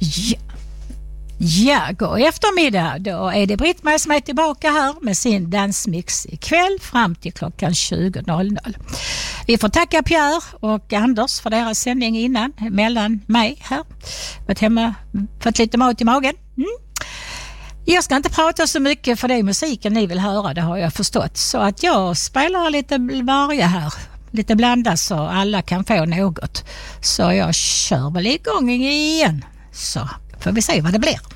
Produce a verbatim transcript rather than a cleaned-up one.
Ja. Ja, god eftermiddag. Då är det Britt-Marie som är tillbaka här med sin dansmix ikväll fram till klockan tjugo noll noll. Vi får tacka Pierre och Anders för deras sändning innan, mellan mig här. Varit hemma, fått lite mat i magen. Mm. Jag ska inte prata så mycket för det är musiken ni vill höra, det har jag förstått. Så att jag spelar lite varje här, lite blandat så alla kan få något. Så jag kör väl igång igen, så får vi se vad det blir.